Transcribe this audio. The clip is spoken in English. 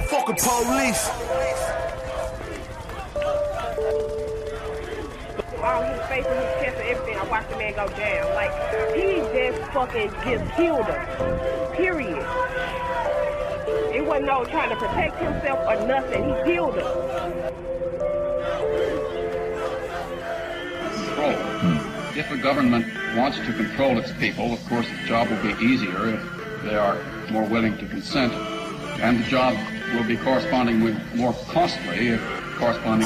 motherfucking police. All his face and his chest and everything, I watched the man go down. Like, he just fucking just killed him. Period. It wasn't no trying to protect himself or nothing. He killed him. Control. If a government wants to control its people, of course the job will be easier if they are more willing to consent, and the job will be correspondingly more costly if corresponding